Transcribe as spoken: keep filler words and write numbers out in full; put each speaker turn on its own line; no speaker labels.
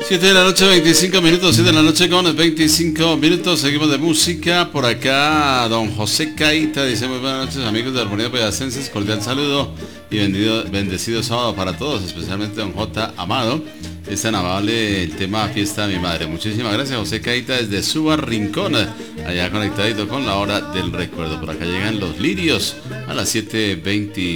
siete de la noche, veinticinco minutos, siete de la noche con veinticinco minutos, seguimos de música. Por acá, don José Caíta dice: muy buenas noches, amigos de Armonía Pedacenses, cordial saludo y bendecido, bendecido sábado para todos, especialmente don J. Amado. Es tan amable el tema Fiesta de mi Madre. Muchísimas gracias, José Caíta, desde Suba Rincón, allá conectadito con la hora del recuerdo. Por acá llegan los lirios a las siete veinte.